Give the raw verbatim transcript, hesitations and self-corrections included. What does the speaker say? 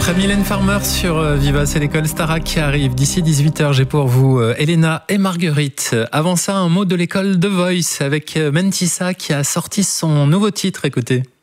Après Mylène Farmer sur Viva, c'est l'école Starac qui arrive. D'ici dix-huit heures, j'ai pour vous Elena et Marguerite. Avant ça, un mot de l'école The Voice avec Mentissa qui a sorti son nouveau titre. Écoutez.